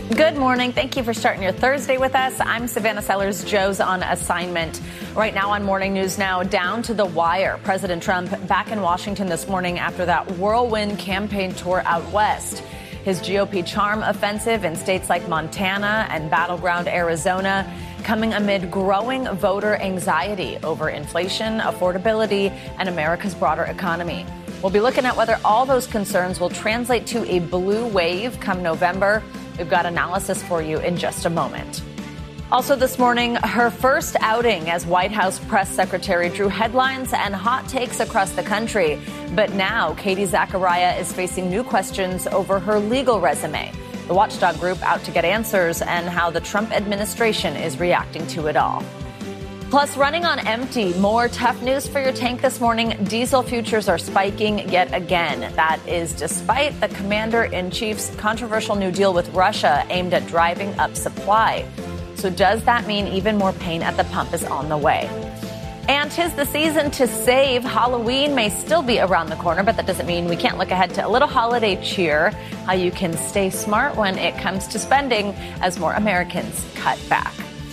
Good morning. Thank you for starting your Thursday with us. I'm Savannah Sellers. Joe's on assignment. Right now on Morning News Now, down to the wire. President Trump back in Washington this morning after that whirlwind campaign tour out west. His GOP charm offensive in states like Montana and battleground Arizona coming amid growing voter anxiety over inflation, affordability, and America's broader economy. We'll be looking at whether all those concerns will translate to a blue wave come November. We've got analysis for you in just a moment. Also this morning, her first outing as White House press secretary drew headlines and hot takes across the country. But now Katie Zachariah is facing new questions over her legal resume. The watchdog group out to get answers and how the Trump administration is reacting to it all. Plus, running on empty, more tough news for your tank this morning. Diesel futures are spiking yet again. That is despite the commander-in-chief's controversial new deal with Russia aimed at driving up supply. So does that mean even more pain at the pump is on the way? And 'tis the season to save. Halloween may still be around the corner, but that doesn't mean we can't look ahead to a little holiday cheer. How you can stay smart when it comes to spending as more Americans cut back.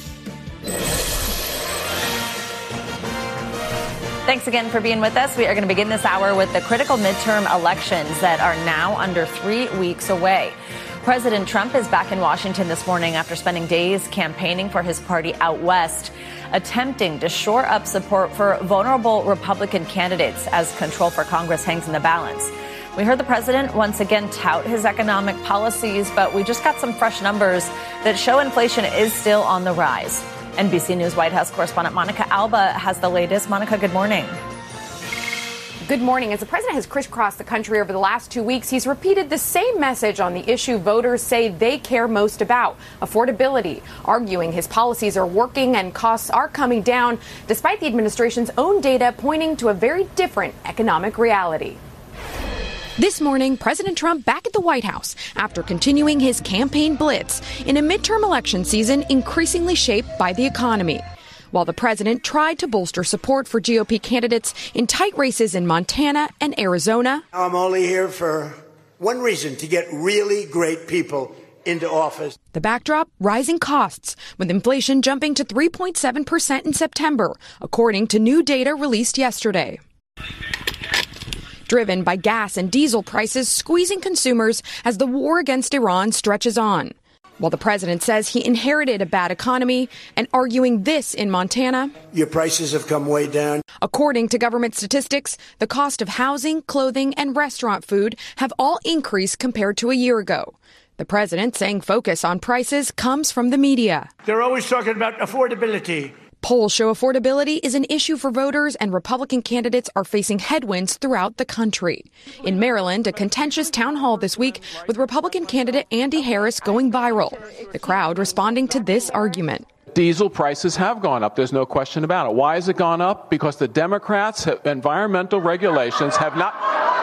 Thanks again for being with us. We are going to begin this hour with the critical midterm elections that are now under 3 weeks away. President Trump is back in Washington this morning after spending days campaigning for his party out west, attempting to shore up support for vulnerable Republican candidates as control for Congress hangs in the balance. We heard the president once again tout his economic policies, but we just got some fresh numbers that show inflation is still on the rise. NBC News White House correspondent Monica Alba has the latest. Monica, good morning. Good morning. As the president has crisscrossed the country over the last 2 weeks, he's repeated the same message on the issue voters say they care most about, affordability, arguing his policies are working and costs are coming down, despite the administration's own data pointing to a very different economic reality. This morning, President Trump back at the White House after continuing his campaign blitz in a midterm election season increasingly shaped by the economy. While the president tried to bolster support for GOP candidates in tight races in Montana and Arizona. I'm only here for one reason, to get really great people into office. The backdrop, rising costs, with inflation jumping to 3.7% in September, according to new data released yesterday. Driven by gas and diesel prices squeezing consumers as the war against Iran stretches on. While the president says he inherited a bad economy and arguing this in Montana. Your prices have come way down. According to government statistics, the cost of housing, clothing, and restaurant food have all increased compared to a year ago. The president saying focus on prices comes from the media. They're always talking about affordability. Polls show affordability is an issue for voters, and Republican candidates are facing headwinds throughout the country. In Maryland, a contentious town hall this week with Republican candidate Andy Harris going viral. The crowd responding to this argument. Diesel prices have gone up. There's no question about it. Why has it gone up? Because the Democrats' environmental regulations have not.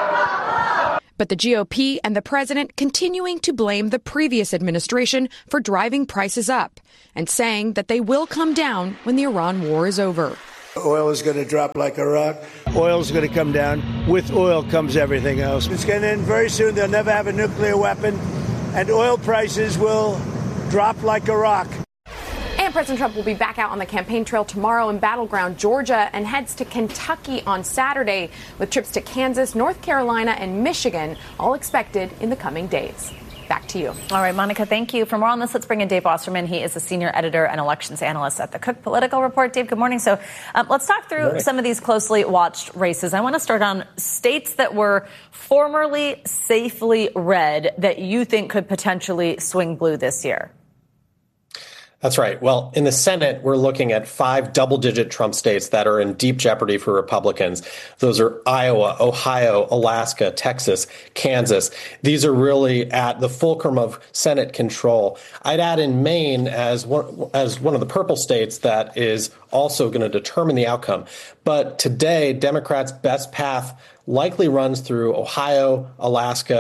But the GOP and the president continuing to blame the previous administration for driving prices up and saying that they will come down when the Iran war is over. Oil is going to drop like a rock. Oil is going to come down. With oil comes everything else. It's going to end very soon. They'll never have a nuclear weapon. And oil prices will drop like a rock. And President Trump will be back out on the campaign trail tomorrow in battleground Georgia and heads to Kentucky on Saturday, with trips to Kansas, North Carolina, and Michigan all expected in the coming days. Back to you. All right, Monica, thank you. For more on this, let's bring in Dave Wasserman. He is a senior editor and elections analyst at the Cook Political Report. Dave, good morning. So let's talk through some of these closely watched races. I want to start on states that were formerly safely red that you think could potentially swing blue this year. That's right. Well, in the Senate, we're looking at 5 double-digit Trump states that are in deep jeopardy for Republicans. Those are Iowa, Ohio, Alaska, Texas, Kansas. These are really at the fulcrum of Senate control. I'd add in Maine as one of the purple states that is also going to determine the outcome. But today, Democrats' best path likely runs through Ohio, Alaska,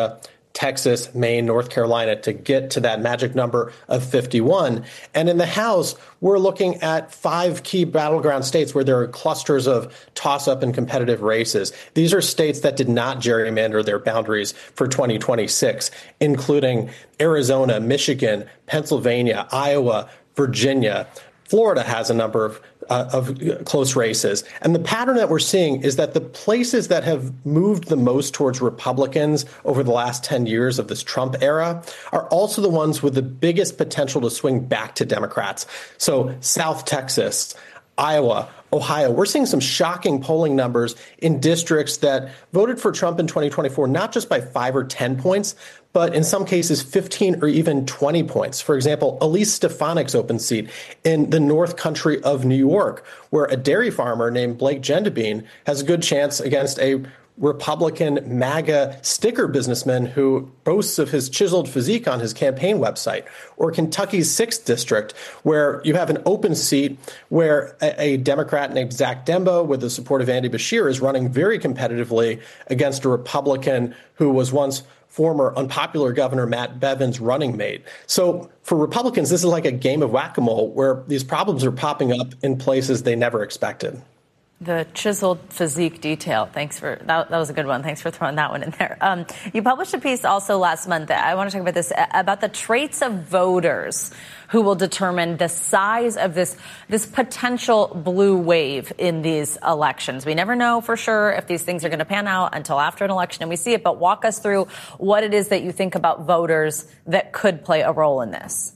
Texas, Maine, North Carolina to get to that magic number of 51. And in the House, we're looking at 5 key battleground states where there are clusters of toss-up and competitive races. These are states that did not gerrymander their boundaries for 2026, including Arizona, Michigan, Pennsylvania, Iowa, Virginia. Florida has a number of close races. And the pattern that we're seeing is that the places that have moved the most towards Republicans over the last 10 years of this Trump era are also the ones with the biggest potential to swing back to Democrats. So South Texas, Iowa, Ohio, we're seeing some shocking polling numbers in districts that voted for Trump in 2024, not just by 5 or 10 points, but in some cases 15 or even 20 points. For example, Elise Stefanik's open seat in the North Country of New York, where a dairy farmer named Blake Gendebien has a good chance against a Republican MAGA sticker businessman who boasts of his chiseled physique on his campaign website, or Kentucky's 6th district, where you have an open seat where a Democrat named Zach Dembo with the support of Andy Beshear is running very competitively against a Republican who was once former unpopular Governor Matt Bevin's running mate. So for Republicans, this is like a game of whack-a-mole where these problems are popping up in places they never expected. The chiseled physique detail. Thanks for that. That was a good one. Thanks for throwing that one in there. You published a piece also last month. I want to talk about this, about the traits of voters who will determine the size of this potential blue wave in these elections. We never know for sure if these things are going to pan out until after an election and we see it. But walk us through what it is that you think about voters that could play a role in this.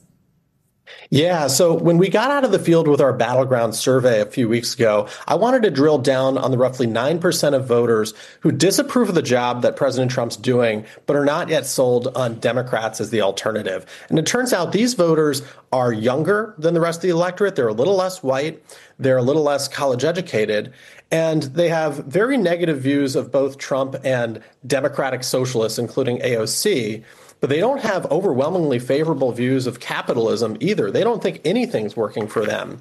Yeah, so when we got out of the field with our battleground survey a few weeks ago, I wanted to drill down on the roughly 9% of voters who disapprove of the job that President Trump's doing, but are not yet sold on Democrats as the alternative. And it turns out these voters are younger than the rest of the electorate. They're a little less white. They're a little less college educated. And they have very negative views of both Trump and Democratic socialists, including AOC. But they don't have overwhelmingly favorable views of capitalism either. They don't think anything's working for them.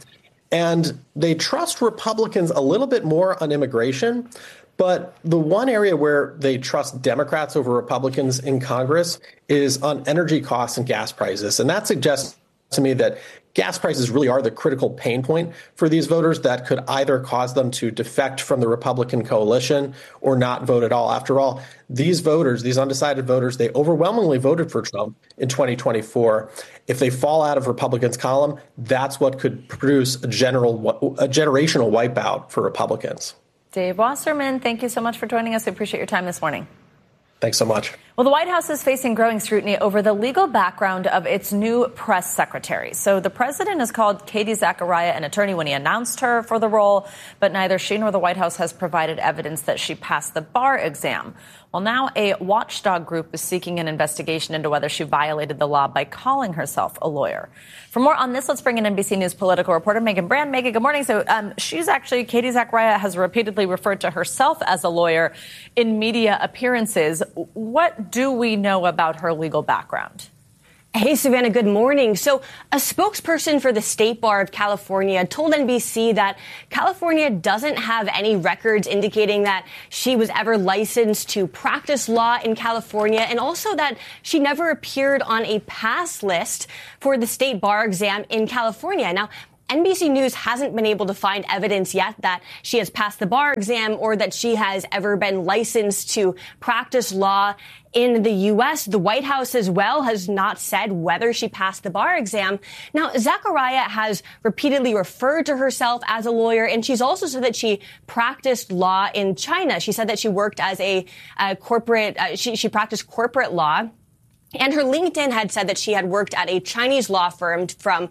And they trust Republicans a little bit more on immigration. But the one area where they trust Democrats over Republicans in Congress is on energy costs and gas prices. And that suggests to me that gas prices really are the critical pain point for these voters that could either cause them to defect from the Republican coalition or not vote at all. After all, these voters, these undecided voters, they overwhelmingly voted for Trump in 2024. If they fall out of Republicans' column, that's what could produce a generational wipeout for Republicans. Dave Wasserman, thank you so much for joining us. We appreciate your time this morning. Thanks so much. Well, the White House is facing growing scrutiny over the legal background of its new press secretary. So the president has called Katie Zachariah an attorney when he announced her for the role, but neither she nor the White House has provided evidence that she passed the bar exam. Well, now a watchdog group is seeking an investigation into whether she violated the law by calling herself a lawyer. For more on this, let's bring in NBC News political reporter Megan Brand. Megan, good morning. So Katie Zachariah has repeatedly referred to herself as a lawyer in media appearances. What do we know about her legal background? Hey, Savannah, good morning. So a spokesperson for the State Bar of California told NBC that California doesn't have any records indicating that she was ever licensed to practice law in California, and also that she never appeared on a pass list for the State Bar exam in California. Now, NBC News hasn't been able to find evidence yet that she has passed the bar exam or that she has ever been licensed to practice law in the U.S. The White House as well has not said whether she passed the bar exam. Now, Zachariah has repeatedly referred to herself as a lawyer, and she's also said that she practiced law in China. She said that she worked as a corporate, she practiced corporate law. And her LinkedIn had said that she had worked at a Chinese law firm from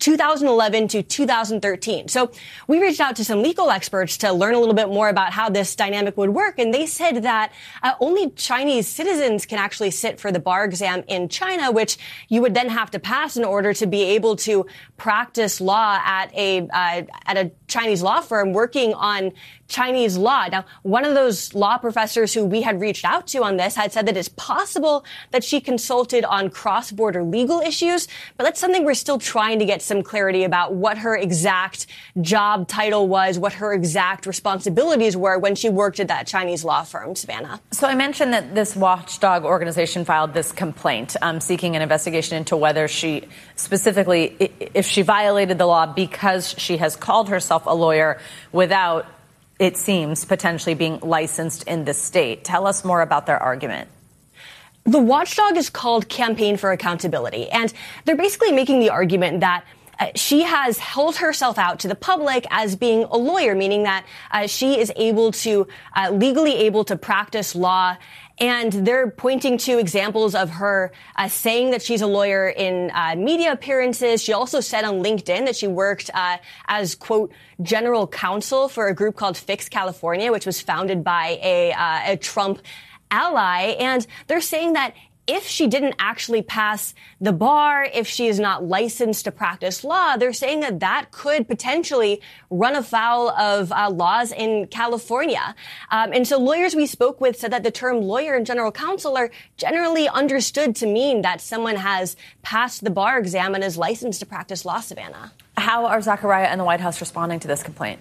2011 to 2013. So we reached out to some legal experts to learn a little bit more about how this dynamic would work. And they said that only Chinese citizens can actually sit for the bar exam in China, which you would then have to pass in order to be able to practice law at a Chinese law firm working on Chinese law. Now, one of those law professors who we had reached out to on this had said that it's possible that she consulted consulted on cross-border legal issues, but that's something we're still trying to get some clarity about what her exact job title was, what her exact responsibilities were when she worked at that Chinese law firm, Savannah. So I mentioned that this watchdog organization filed this complaint seeking an investigation into whether she specifically, if she violated the law because she has called herself a lawyer without, it seems, potentially being licensed in the state. Tell us more about their argument. The watchdog is called Campaign for Accountability, and they're basically making the argument that she has held herself out to the public as being a lawyer, meaning that she is legally able to practice law. And they're pointing to examples of her saying that she's a lawyer in media appearances. She also said on LinkedIn that she worked as, quote, general counsel for a group called Fix California, which was founded by a Trump ally. And they're saying that if she didn't actually pass the bar, if she is not licensed to practice law, they're saying that that could potentially run afoul of laws in California. And so lawyers we spoke with said that the term lawyer and general counsel are generally understood to mean that someone has passed the bar exam and is licensed to practice law, Savannah. How are Zachariah and the White House responding to this complaint?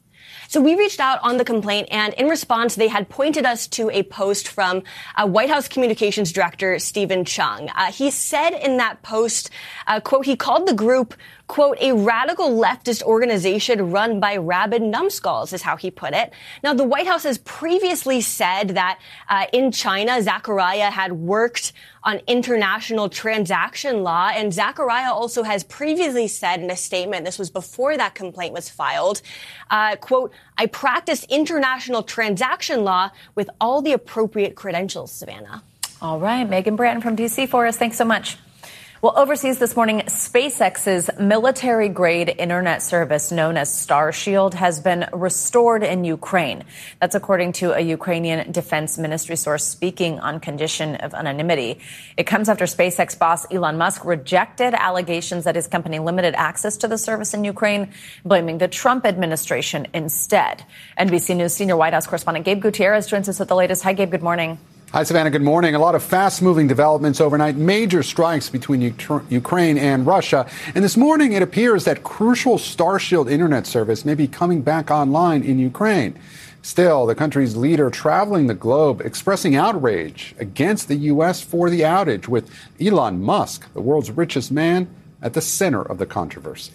So we reached out on the complaint, and in response, they had pointed us to a post from White House Communications Director Stephen Chung. He said in that post, quote, he called the group, quote, a radical leftist organization run by rabid numbskulls, is how he put it. Now, the White House has previously said that in China, Zachariah had worked on international transaction law. And Zachariah also has previously said in a statement, this was before that complaint was filed, quote, I practice international transaction law with all the appropriate credentials, Savannah. All right. Megan Branton from D.C. for us. Thanks so much. Well, overseas this morning, SpaceX's military-grade internet service known as Starshield has been restored in Ukraine. That's according to a Ukrainian defense ministry source speaking on condition of anonymity. It comes after SpaceX boss Elon Musk rejected allegations that his company limited access to the service in Ukraine, blaming the Trump administration instead. NBC News senior White House correspondent Gabe Gutierrez joins us with the latest. Hi, Gabe. Good morning. Hi, Savannah. Good morning. A lot of fast-moving developments overnight, major strikes between Ukraine and Russia. And this morning, it appears that crucial Starshield internet service may be coming back online in Ukraine. Still, the country's leader traveling the globe expressing outrage against the U.S. for the outage, with Elon Musk, the world's richest man, at the center of the controversy.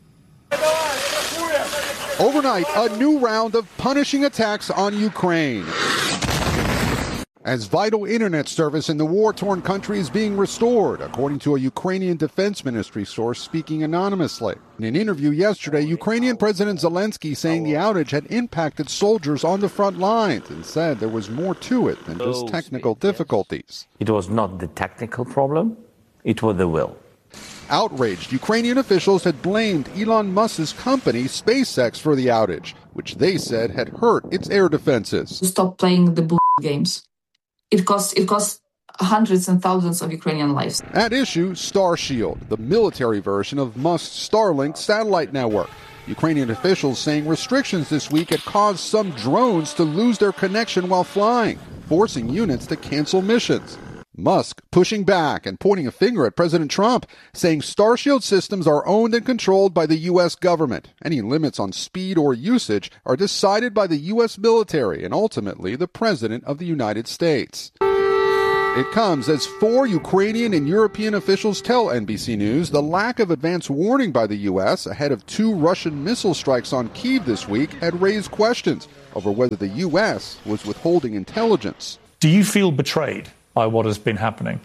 Overnight, a new round of punishing attacks on Ukraine, as vital internet service in the war-torn country is being restored, according to a Ukrainian defense ministry source speaking anonymously. In an interview yesterday, Ukrainian President Zelensky saying the outage had impacted soldiers on the front lines and said there was more to it than just technical difficulties. It was not the technical problem, it was the will. Outraged Ukrainian officials had blamed Elon Musk's company, SpaceX, for the outage, which they said had hurt its air defenses. Stop playing the games. It costs hundreds and thousands of Ukrainian lives. At issue, Starshield, the military version of Musk's Starlink satellite network. Ukrainian officials saying restrictions this week had caused some drones to lose their connection while flying, forcing units to cancel missions. Musk pushing back and pointing a finger at President Trump, saying Starshield systems are owned and controlled by the U.S. government. Any limits on speed or usage are decided by the U.S. military and ultimately the President of the United States. It comes as 4 Ukrainian and European officials tell NBC News the lack of advance warning by the U.S. ahead of 2 Russian missile strikes on Kyiv this week had raised questions over whether the U.S. was withholding intelligence. Do you feel betrayed by what has been happening?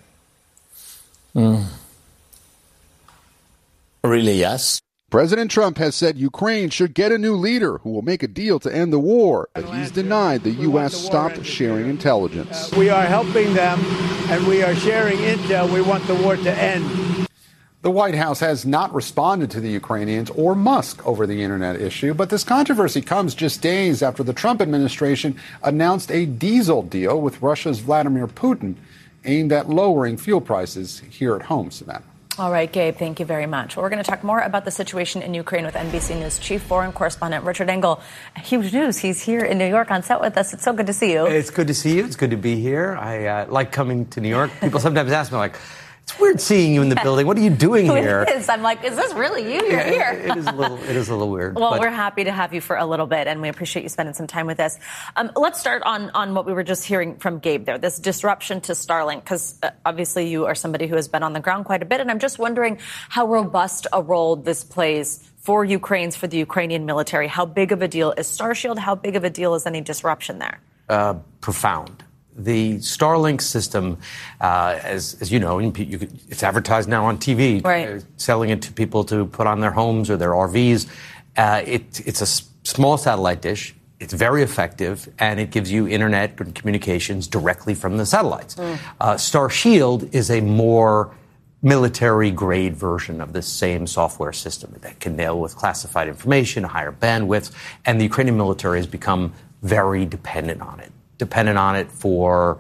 Really, yes. President Trump has said Ukraine should get a new leader who will make a deal to end the war, but he's denied the U.S. stopped sharing intelligence. We are helping them, and we are sharing intel. We want the war to end. The White House has not responded to the Ukrainians or Musk over the internet issue, but this controversy comes just days after the Trump administration announced a diesel deal with Russia's Vladimir Putin aimed at lowering fuel prices here at home, Savannah. All right, Gabe, thank you very much. Well, we're going to talk more about the situation in Ukraine with NBC News chief foreign correspondent Richard Engel. Huge news. He's here in New York on set with us. It's so good to see you. It's good to see you. It's good to be here. I like coming to New York. People sometimes ask me, like, it's weird seeing you in the building. What are you doing here? It is. I'm like, is this really you? You're here. It is a little weird. Well, we're happy to have you for a little bit, and we appreciate you spending some time with us. Let's start on what we were just hearing from Gabe there, this disruption to Starlink, because obviously you are somebody who has been on the ground quite a bit, and I'm just wondering how robust a role this plays for the Ukrainian military. How big of a deal is Starshield? How big of a deal is any disruption there? Profound. The Starlink system, as you know, it's advertised now on TV, right. Selling it to people to put on their homes or their RVs. It's a small satellite dish. It's very effective, and it gives you internet and communications directly from the satellites. Starshield is a more military-grade version of the same software system that can deal with classified information, higher bandwidth, and the Ukrainian military has become very dependent on it for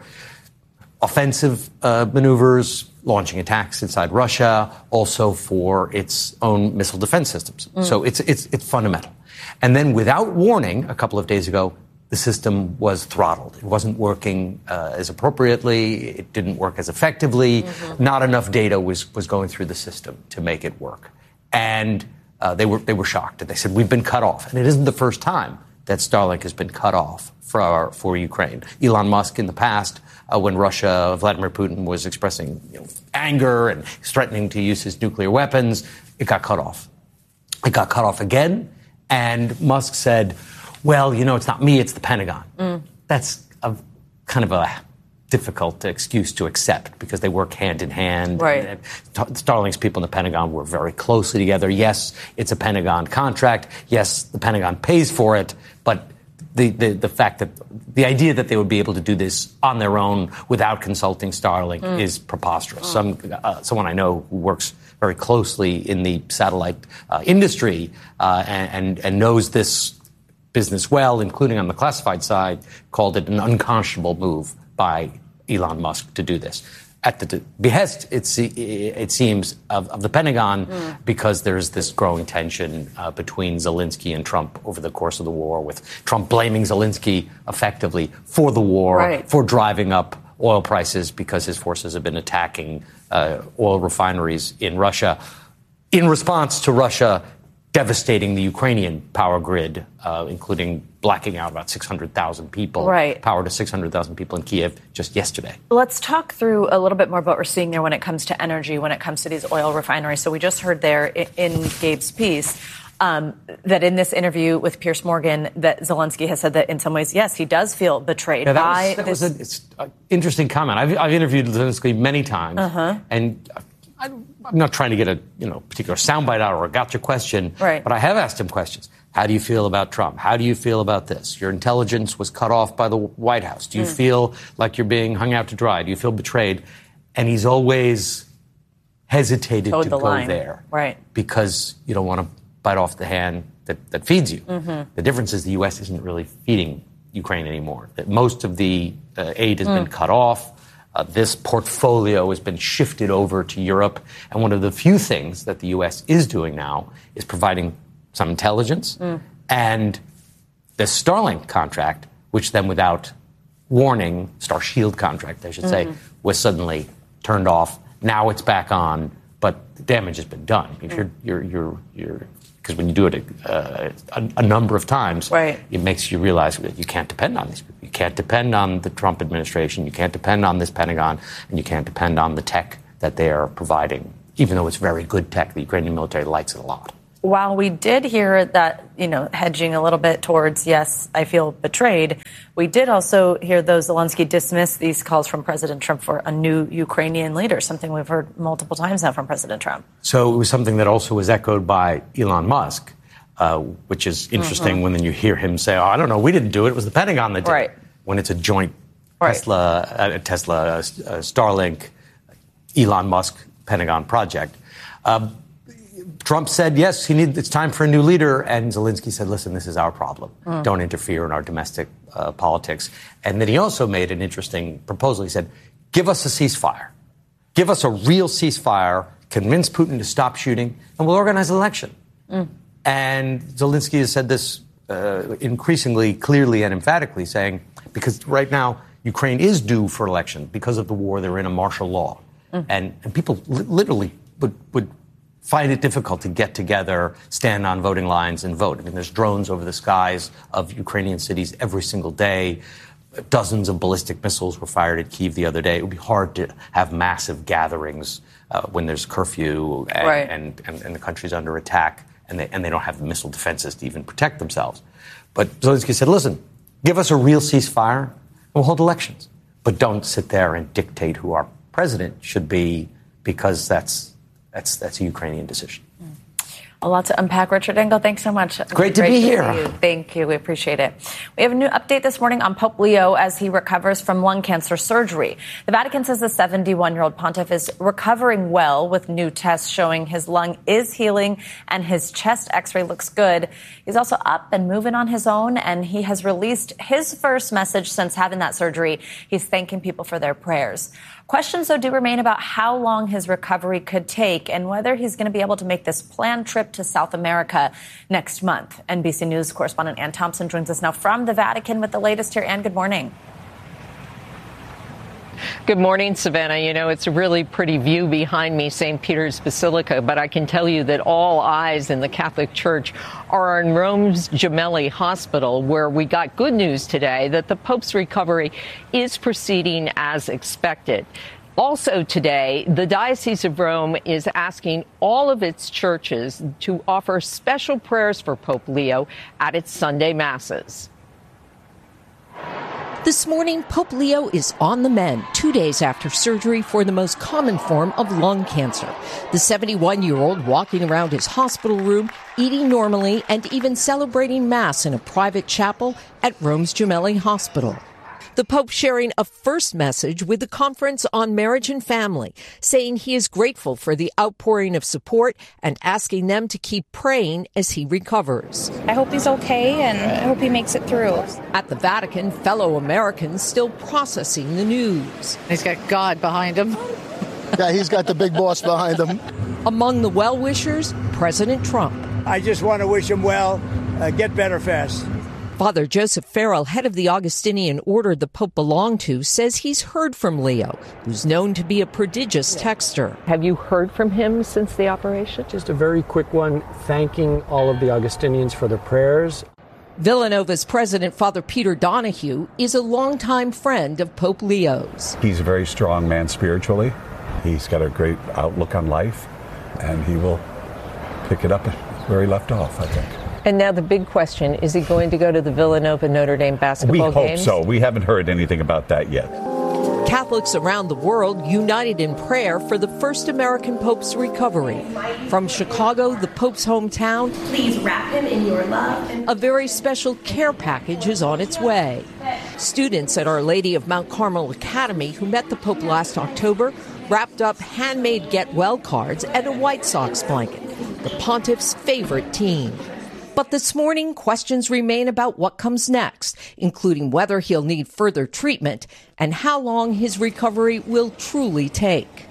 offensive maneuvers, launching attacks inside Russia, also for its own missile defense systems. So it's fundamental. And then without warning, a couple of days ago, the system was throttled. It wasn't working as appropriately. It didn't work as effectively. Not enough data was going through the system to make it work. And they were shocked. They said, we've been cut off. And it isn't the first time that Starlink has been cut off for Ukraine. Elon Musk in the past, when Vladimir Putin was expressing anger and threatening to use his nuclear weapons, it got cut off. It got cut off again, and Musk said, well, it's not me, it's the Pentagon. That's kind of a difficult excuse to accept because they work hand in hand. Right. Starlink's people in the Pentagon work very closely together. Yes, it's a Pentagon contract. Yes, the Pentagon pays for it, but the fact that the idea that they would be able to do this on their own without consulting Starlink is preposterous. Someone I know who works very closely in the satellite industry and knows this business well, including on the classified side, called it an unconscionable move by Elon Musk to do this. At the behest, it seems, of the Pentagon, because there's this growing tension between Zelensky and Trump over the course of the war, with Trump blaming Zelensky effectively for the war, for driving up oil prices because his forces have been attacking oil refineries in Russia, in response to Russia devastating the Ukrainian power grid, including blacking out about 600,000 people, power to 600,000 people in Kiev just yesterday. Let's talk through a little bit more about what we're seeing there when it comes to energy, when it comes to these oil refineries. So we just heard there in Gabe's piece that in this interview with Piers Morgan, that Zelensky has said that in some ways, yes, he does feel betrayed by this. That was an interesting comment. I've interviewed Zelensky many times, and I'm not trying to get a particular soundbite out or a gotcha question, but I have asked him questions. How do you feel about Trump? How do you feel about this? Your intelligence was cut off by the White House. Do you feel like you're being hung out to dry? Do you feel betrayed? And he's always hesitated to go there, because you don't want to bite off the hand that feeds you. The difference is the U.S. isn't really feeding Ukraine anymore. That most of the aid has been cut off. This portfolio has been shifted over to Europe. And one of the few things that the U.S. is doing now is providing some intelligence. And the Starlink contract, which then without warning, Starshield contract, I should say, was suddenly turned off. Now it's back on, but the damage has been done. If you're because when you do it a number of times, it makes you realize that you can't depend on these people. You can't depend on the Trump administration. You can't depend on this Pentagon, and you can't depend on the tech that they are providing, even though it's very good tech. The Ukrainian military likes it a lot. While we did hear that, hedging a little bit towards, yes, I feel betrayed, we did also hear Zelensky dismiss these calls from President Trump for a new Ukrainian leader, something we've heard multiple times now from President Trump. So it was something that also was echoed by Elon Musk, which is interesting when then you hear him say, I don't know, we didn't do it. It was the Pentagon that did it. When it's a joint Tesla, Starlink, Elon Musk, Pentagon project. Trump said, yes, it's time for a new leader. And Zelensky said, listen, this is our problem. Don't interfere in our domestic politics. And then he also made an interesting proposal. He said, give us a ceasefire. Give us a real ceasefire. convince Putin to stop shooting, and we'll organize an election. And Zelensky has said this increasingly clearly and emphatically, saying, because right now Ukraine is due for election because of the war, they're in a martial law. And people literally would find it difficult to get together, stand on voting lines and vote. I mean, there's drones over the skies of Ukrainian cities every single day. Dozens of ballistic missiles were fired at Kyiv the other day. It would be hard to have massive gatherings when there's curfew and the country's under attack and they don't have the missile defenses to even protect themselves. But Zelensky said, listen, give us a real ceasefire and we'll hold elections. But don't sit there and dictate who our president should be, because that's a Ukrainian decision. A lot to unpack. Richard Engel, thanks so much. Great to be here. Thank you. We appreciate it. We have a new update this morning on Pope Leo as he recovers from lung cancer surgery. The Vatican says the 71-year-old pontiff is recovering well, with new tests showing his lung is healing and his chest x-ray looks good. He's also up and moving on his own, and he has released his first message since having that surgery. He's thanking people for their prayers. Questions, though, do remain about how long his recovery could take and whether he's going to be able to make this planned trip to South America next month. NBC News correspondent Ann Thompson joins us now from the Vatican with the latest here. Ann, good morning. Good morning, Savannah. You know, it's a really pretty view behind me, St. Peter's Basilica, but I can tell you that all eyes in the Catholic Church are on Rome's Gemelli Hospital, where we got good news today that the Pope's recovery is proceeding as expected. Also today, the Diocese of Rome is asking all of its churches to offer special prayers for Pope Leo at its Sunday Masses. This morning, Pope Leo is on the mend 2 days after surgery for the most common form of lung cancer. The 71-year-old walking around his hospital room, eating normally, and even celebrating Mass in a private chapel at Rome's Gemelli Hospital. The Pope sharing a first message with the Conference on Marriage and Family, saying he is grateful for the outpouring of support and asking them to keep praying as he recovers. I hope he's okay, and I hope he makes it through. At the Vatican, fellow Americans still processing the news. He's got God behind him. Yeah, he's got the big boss behind him. Among the well-wishers, President Trump. I just want to wish him well. Get better fast. Father Joseph Farrell, head of the Augustinian order the Pope belonged to, says he's heard from Leo, who's known to be a prodigious texter. Have you heard from him since the operation? Just a very quick one, thanking all of the Augustinians for their prayers. Villanova's president, Father Peter Donahue, is a longtime friend of Pope Leo's. He's a very strong man spiritually. He's got a great outlook on life, and he will pick it up where he left off, I think. And now the big question, is he going to go to the Villanova Notre Dame basketball games? We hope so. We haven't heard anything about that yet. Catholics around the world united in prayer for the first American Pope's recovery. From Chicago, the Pope's hometown, please wrap him in your love. A very special care package is on its way. Students at Our Lady of Mount Carmel Academy, who met the Pope last October, wrapped up handmade Get Well cards and a White Sox blanket, the Pontiff's favorite team. But this morning, questions remain about what comes next, including whether he'll need further treatment and how long his recovery will truly take.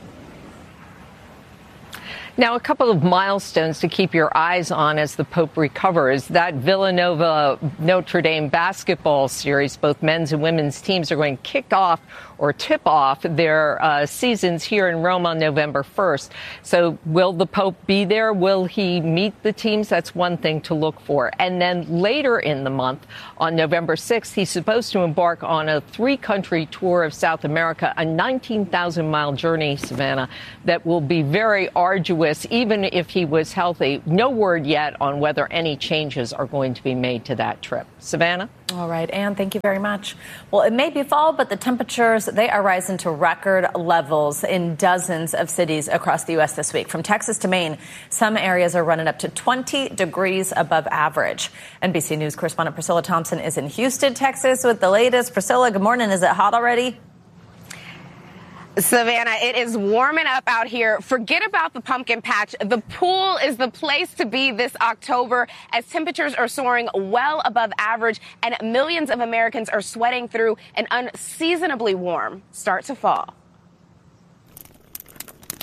Now, a couple of milestones to keep your eyes on as the Pope recovers. That Villanova Notre Dame basketball series, both men's and women's teams are going to kick off or tip off their seasons here in Rome on November 1st. So will the Pope be there? Will he meet the teams? That's one thing to look for. And then later in the month, on November 6th, he's supposed to embark on a 3-country tour of South America, a 19,000-mile journey, Savannah, that will be very arduous, even if he was healthy. No word yet on whether any changes are going to be made to that trip. Savannah? All right, Ann, thank you very much. Well, it may be fall, but the temperatures, they are rising to record levels in dozens of cities across the U.S. this week. From Texas to Maine, some areas are running up to 20 degrees above average. NBC News correspondent Priscilla Thompson is in Houston, Texas, with the latest. Priscilla, good morning. Is it hot already? Savannah, it is warming up out here. Forget about the pumpkin patch. The pool is the place to be this October as temperatures are soaring well above average and millions of Americans are sweating through an unseasonably warm start to fall.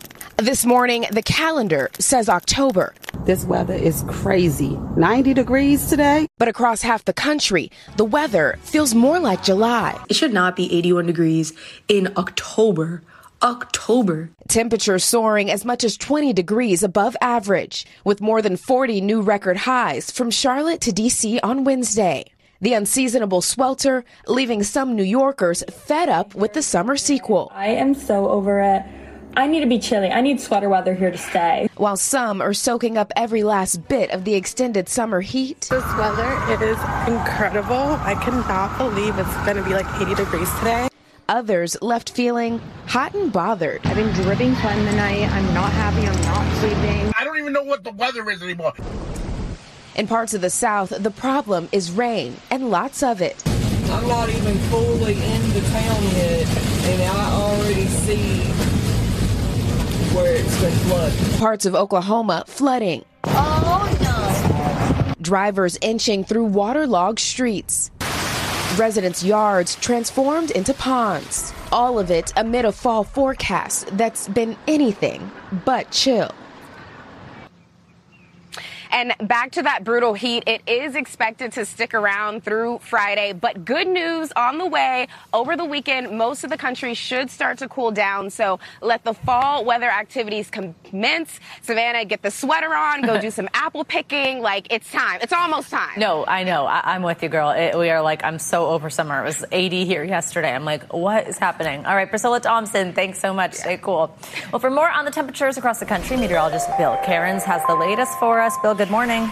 This morning, the calendar says October. This weather is crazy. 90 degrees today. But across half the country, the weather feels more like July. It should not be 81 degrees in October. Temperatures soaring as much as 20 degrees above average, with more than 40 new record highs from Charlotte to D.C. on Wednesday. The unseasonable swelter leaving some New Yorkers fed up with the summer sequel. I am so over it. I need to be chilly. I need sweater weather here to stay. While some are soaking up every last bit of the extended summer heat. This weather, it is incredible. I cannot believe it's going to be like 80 degrees today. Others left feeling hot and bothered. I've been dripping sweat in the night. I'm not happy. I'm not sleeping. I don't even know what the weather is anymore. In parts of the South, the problem is rain, and lots of it. I'm not even fully into town yet, and I already see where it's been flooded. Parts of Oklahoma flooding. Oh, no. Drivers inching through waterlogged streets. Residents' yards transformed into ponds. All of it amid a fall forecast that's been anything but chill. And back to that brutal heat, it is expected to stick around through Friday, but good news on the way. Over the weekend, most of the country should start to cool down, so let the fall weather activities commence. Savannah, get the sweater on, go do some apple picking. Like, it's time. It's almost time. No, I know. I'm with you, girl. We are like, I'm so over summer. It was 80 here yesterday. I'm like, what is happening? All right, Priscilla Thompson, thanks so much. Stay cool. Well, for more on the temperatures across the country, meteorologist Bill Cairns has the latest for us. Bill, good morning.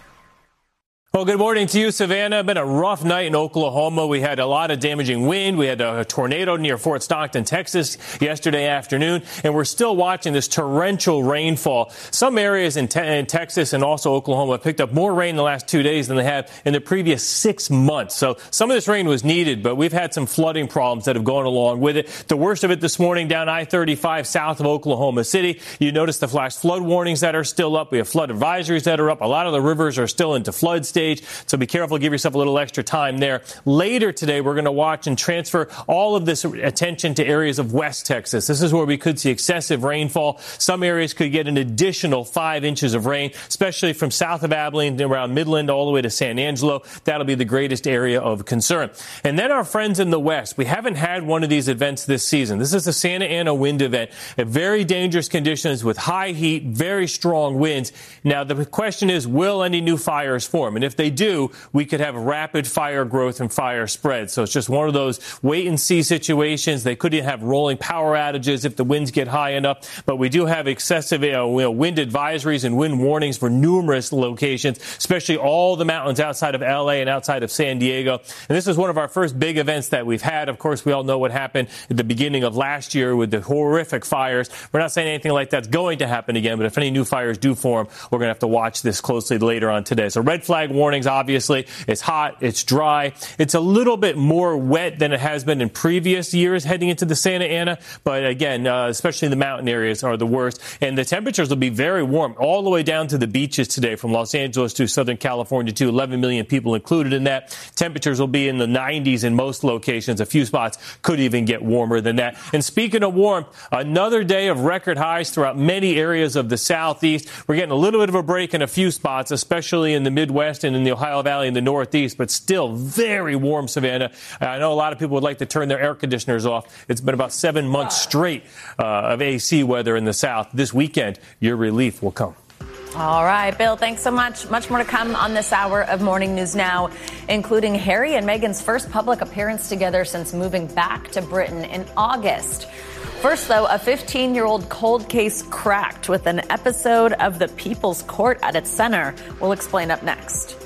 Well, good morning to you, Savannah. Been a rough night in Oklahoma. We had a lot of damaging wind. We had a tornado near Fort Stockton, Texas yesterday afternoon, and we're still watching this torrential rainfall. Some areas in Texas and also Oklahoma picked up more rain in the last 2 days than they have in the previous 6 months. So some of this rain was needed, but we've had some flooding problems that have gone along with it. The worst of it this morning down I-35 south of Oklahoma City. You notice the flash flood warnings that are still up. We have flood advisories that are up. A lot of the rivers are still into flood stage. So be careful. Give yourself a little extra time there. Later today, we're going to watch and transfer all of this attention to areas of West Texas. This is where we could see excessive rainfall. Some areas could get an additional 5 inches of rain, especially from south of Abilene around Midland all the way to San Angelo. That'll be the greatest area of concern. And then our friends in the West. We haven't had one of these events this season. This is the Santa Ana wind event. Very dangerous conditions with high heat, very strong winds. Now, the question is, will any new fires form? And if they do, we could have rapid fire growth and fire spread. So it's just one of those wait and see situations. They could have rolling power outages if the winds get high enough. But we do have excessive wind advisories and wind warnings for numerous locations, especially all the mountains outside of L.A. and outside of San Diego. And this is one of our first big events that we've had. Of course, we all know what happened at the beginning of last year with the horrific fires. We're not saying anything like that's going to happen again, but if any new fires do form, we're going to have to watch this closely later on today. So red flag warnings, obviously. It's hot. It's dry. It's a little bit more wet than it has been in previous years heading into the Santa Ana. But again, especially the mountain areas are the worst. And the temperatures will be very warm all the way down to the beaches today from Los Angeles to Southern California to 11 million people included in that. Temperatures will be in the 90s in most locations. A few spots could even get warmer than that. And speaking of warmth, another day of record highs throughout many areas of the southeast. We're getting a little bit of a break in a few spots, especially in the Midwest and in the Ohio Valley in the Northeast, but still very warm, Savannah. I know a lot of people would like to turn their air conditioners off. It's been about 7 months straight of AC weather in the South. This weekend, your relief will come. All right, Bill, thanks so much. Much more to come on this hour of Morning News Now, including Harry and Meghan's first public appearance together since moving back to Britain in August. First, though, a 15-year-old cold case cracked with an episode of the People's Court at its center. We'll explain up next.